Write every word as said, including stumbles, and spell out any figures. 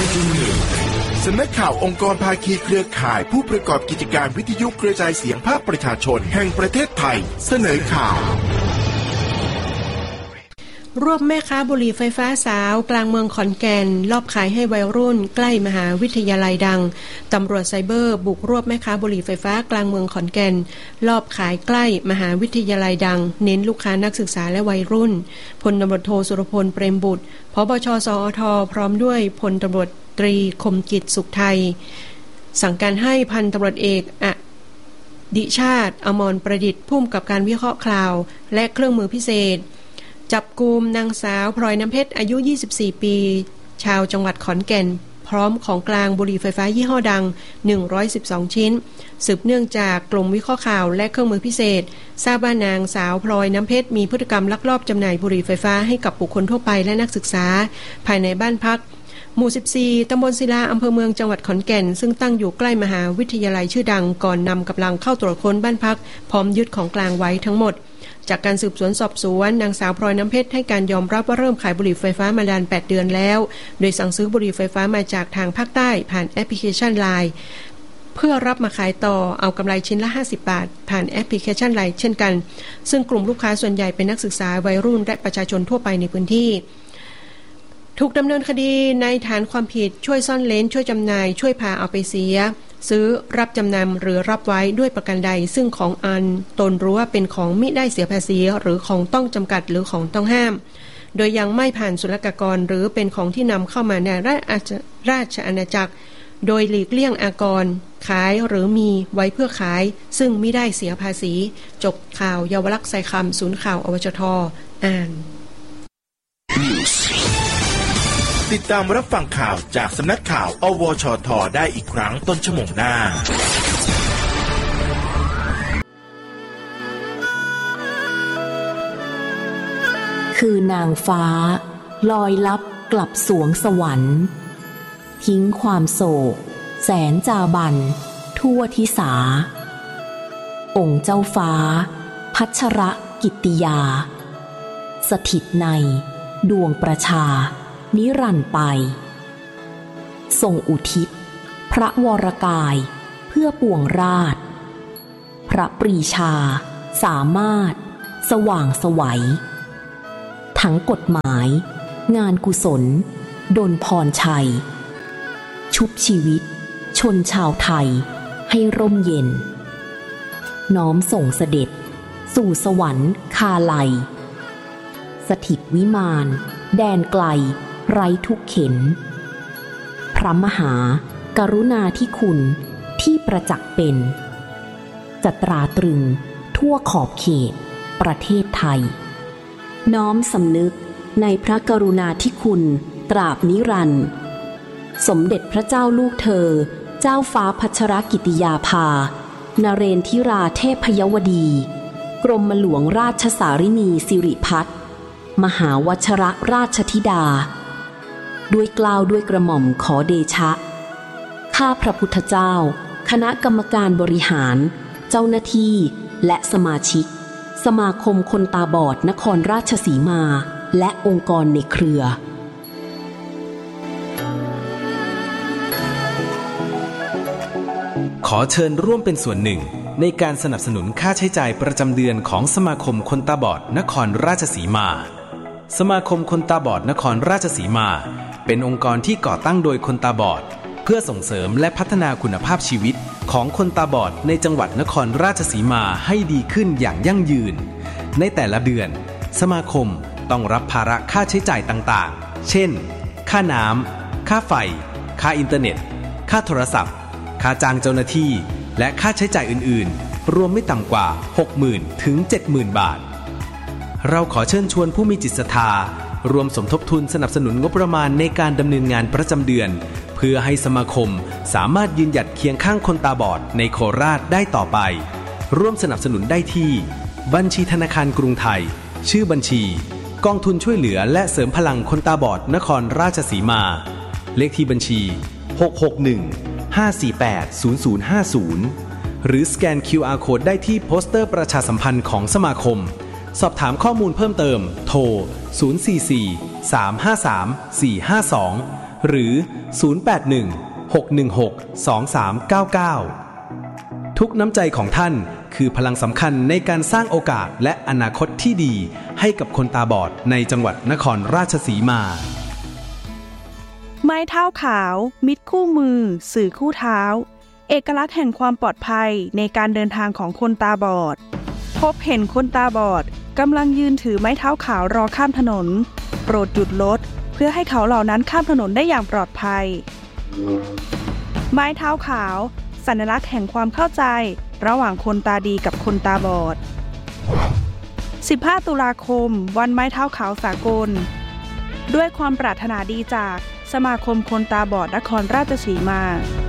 จุหนึ่งสำนักข่าวองค์กรภาคีเครือข่ายผู้ประกอบกิจการวิทยุกระจายเสียงภาคประชาชนแห่งประเทศไทยเสนอข่าวรวบแม่ค้าบุหรี่ไฟฟ้าสาวกลางเมืองขอนแก่นลอบขายให้วัยรุ่นใกล้มหาวิทยาลัยดังตำรวจไซเบอร์บุกรวบแม่ค้าบุหรี่ไฟฟ้ากลางเมืองขอนแก่นลอบขายใกล้มหาวิทยาลัยดังเน้นลูกค้านักศึกษาและวัยรุ่นพลตำรวจโทสุรพลเปรมบุตรผบช.สอท.พร้อมด้วยพลตำรวจตรีคมกิจสุขไทยสั่งการให้พันตำรวจเอกอดิชาติอมรประดิษฐ์ผู้กำกับการวิเคราะห์ข่าวและเครื่องมือพิเศษจับกุมนางสาวพลอยน้ำเพชรอายุยี่สิบสี่ปีชาวจังหวัดขอนแก่นพร้อมของกลางบุหรี่ไฟฟ้ายี่ห้อดังหนึ่งร้อยสิบสองชิ้นสืบเนื่องจากกลุ่มวิเคราะห์ข่าวและเครื่องมือพิเศษทราบว่านางสาวพลอยน้ำเพชรมีพฤติกรรมลักลอบจำหน่ายบุหรี่ไฟฟ้าให้กับบุคคลทั่วไปและนักศึกษาภายในบ้านพักหมู่สิบสี่ตำบลศิลาอำเภอเมืองจังหวัดขอนแก่นซึ่งตั้งอยู่ใกล้มหาวิทยาลัยชื่อดังก่อนนำกำลังเข้าตรวจค้นบ้านพักพร้อมยึดของกลางไว้ทั้งหมดจากการสืบสวนสอบสวนนางสาวพลอยน้ำเพชรให้การยอมรับว่าเริ่มขายบุหรี่ไฟฟ้ามานานแปดเดือนแล้วโดยสั่งซื้อบุหรี่ไฟฟ้ามาจากทางภาคใต้ผ่านแอปพลิเคชัน ไลน์ เพื่อรับมาขายต่อเอากำไรชิ้นละห้าสิบบาทผ่านแอปพลิเคชัน ไลน์ เช่นกันซึ่งกลุ่มลูกค้าส่วนใหญ่เป็นนักศึกษาวัยรุ่นและประชาชนทั่วไปในพื้นที่ถูกดำเนินคดีในฐานความผิดช่วยซ่อนเร้นช่วยจำหน่ายช่วยพาเอาไปเสียซื้อรับจำนำหรือรับไว้ด้วยประการใดซึ่งของอันตนรู้ว่าเป็นของมิได้เสียภาษีหรือของต้องจำกัดหรือของต้องห้ามโดยยังไม่ผ่านศุลกากรหรือเป็นของที่นำเข้ามาในราชอาณาจักรโดยหลีกเลี่ยงอากรขายหรือมีไว้เพื่อขายซึ่งมิได้เสียภาษีจบข่าวเยาวลักษณ์ไซคำศูนย์ข่าวอวชท.อ่านติดตามรับฟังข่าวจากสำนักข่าวอวชท.ได้อีกครั้งต้นชั่วโมงหน้าคือนางฟ้าลอยลับกลับสวงสวรรค์ทิ้งความโศกแสนจาบันทั่วทิสาองค์เจ้าฟ้าพัชรกิตติยาสถิตในดวงประชานิรันดร์ไปทรงอุทิศพระวรกายเพื่อปวงราชพระปรีชาสามารถสว่างไสวทั้งกฎหมายงานกุศลดลพรชัยชุบชีวิตชนชาวไทยให้ร่มเย็นน้อมส่งเสด็จสู่สวรรค์คาไลสถิตวิมานแดนไกลไร้ทุกเข็นพระมหากรุณาธิคุณที่ประจักษ์เป็นจะตราตรึงทั่วขอบเขตประเทศไทยน้อมสำนึกในพระกรุณาธิคุณตราบนิรันดร์สมเด็จพระเจ้าลูกเธอเจ้าฟ้าพัชรกิติยาภานเรนทิราเทพยวดีกรมหลวงราชสารินีสิริพัฒน์มหาวชรราชธิดาด้วยเกล้าด้วยกระหม่อมขอเดชะข้าพระพุทธเจ้าคณะกรรมการบริหารเจ้าหน้าที่และสมาชิกสมาคมคนตาบอดนครราชสีมาและองค์กรในเครือขอเชิญร่วมเป็นส่วนหนึ่งในการสนับสนุนค่าใช้จ่ายประจำเดือนของสมาคมคนตาบอดนครราชสีมาสมาคมคนตาบอดนครราชสีมาเป็นองค์กรที่ก่อตั้งโดยคนตาบอดเพื่อส่งเสริมและพัฒนาคุณภาพชีวิตของคนตาบอดในจังหวัดนครราชสีมาให้ดีขึ้นอย่างยั่งยืนในแต่ละเดือนสมาคมต้องรับภาระค่าใช้จ่ายต่างๆเช่นค่าน้ำค่าไฟค่าอินเทอร์เน็ตค่าโทรศัพท์ค่าจ้างเจ้าหน้าที่และค่าใช้จ่ายอื่นๆรวมไม่ต่ำกว่า หกหมื่น ถึง เจ็ดหมื่น บาทเราขอเชิญชวนผู้มีจิตศรัทธารวมสมทบทุนสนับสนุนงบประมาณในการดำเนินงานประจำเดือนเพื่อให้สมาคมสามารถยืนหยัดเคียงข้างคนตาบอดในโคราชได้ต่อไปร่วมสนับสนุนได้ที่บัญชีธนาคารกรุงไทยชื่อบัญชีกองทุนช่วยเหลือและเสริมพลังคนตาบอดนครราชสีมาเลขที่บัญชีหก หก หนึ่ง ห้า สี่ แปด ศูนย์ ศูนย์ ห้า ศูนย์หรือสแกน คิว อาร์ Code ได้ที่โปสเตอร์ประชาสัมพันธ์ของสมาคมสอบถามข้อมูลเพิ่มเติมโทรศูนย์ สี่ สี่ สาม ห้า สาม สี่ ห้า สองหรือ ศูนย์ แปด หนึ่ง หก หนึ่ง หก สอง สาม เก้า เก้า ทุกน้ำใจของท่านคือพลังสำคัญในการสร้างโอกาสและอนาคตที่ดีให้กับคนตาบอดในจังหวัดนครราชสีมาไม้เท้าขาวมิตรคู่มือสื่อคู่เท้าเอกลักษณ์แห่งความปลอดภัยในการเดินทางของคนตาบอดพบเห็นคนตาบอดกำลังยืนถือไม้เท้าขาวรอข้ามถนนโปรดหยุดรถเพื่อให้เขาเหล่านั้นข้ามถนนได้อย่างปลอดภัยไม้เท้าขาวสัญลักษณ์แห่งความเข้าใจระหว่างคนตาดีกับคนตาบอดสิบห้าตุลาคมวันไม้เท้าขาวสากลด้วยความปรารถนาดีจากสมาคมคนตาบอดนครราชสีมา